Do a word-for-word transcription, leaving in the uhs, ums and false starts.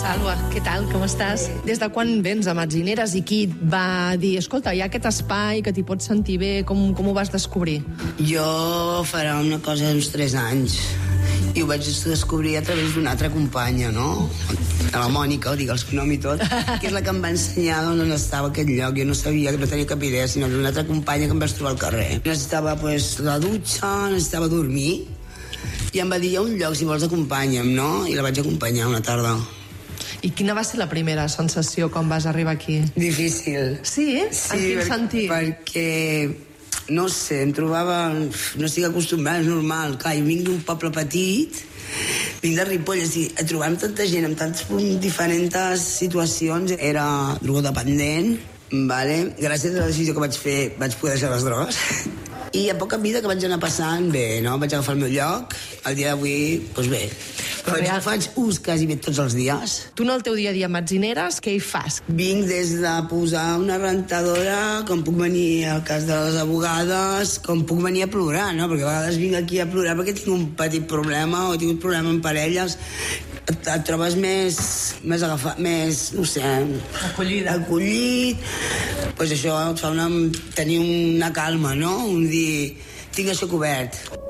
Alba, què tal? Com estàs? Des de quan vens a Metzineres i qui et va dir, escolta, hi ha aquest espai que t'hi pots sentir bé, com, com ho vas descobrir? Jo farà una cosa d'uns tres anys i ho vaig descobrir a través d'una altra companya, no? La Mònica, digues el nom i tot, que és la que em va ensenyar on estava aquest lloc. Jo no sabia, que no tenia cap idea, sinó d'una altra companya que em vaig trobar al carrer. Necessitava, pues, la dutxa, necessitava dormir, i em va dir, hi ha un lloc, si vols acompanya'm, no? I la vaig acompanyar una tarda. I quina va ser la primera sensació quan vas arribar aquí? Difícil. Sí? sí en quin sentit? Perquè, no sé, em trobava... No estic acostumbrada, és normal. Clar, jo vinc d'un poble petit, vinc de Ripoll, és dir, a trobar amb tanta gent, amb tantes diferents situacions. Era drogodependent, vale? Gràcies a la decisió que vaig fer, vaig poder deixar les drogues. I a poca vida que vaig anar passant, bé, no? Vaig agafar el meu lloc. El dia d'avui, doncs bé, faig, real... faig ús quasi bé tots els dies. Tu en el teu dia a dia a Metzineres, què hi fas? Vinc des de posar una rentadora, com puc venir al cas de les abogades, com puc venir a plorar, no? Perquè a vegades vinc aquí a plorar perquè tinc un petit problema o he tingut problema amb parelles. Et, et trobes més, més agafat, més, no sé... Acollida. Acollit. Doncs pues això et fa una, tenir una calma, no? Un dir, tinc això cobert.